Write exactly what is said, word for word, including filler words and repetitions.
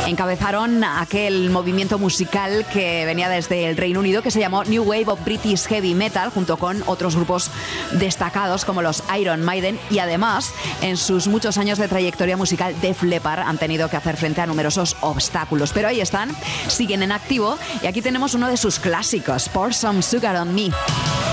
encabezaron aquel movimiento musical que venía desde el Reino Unido que se llamó New Wave of British Heavy Metal, junto con otros grupos destacados como los Iron Maiden, y además en sus muchos años de trayectoria musical Def Leppard han tenido que hacer frente a numerosos obstáculos, pero ahí están, siguen en activo, y aquí tenemos uno de sus clásicos, Pour Some Sugar on Me.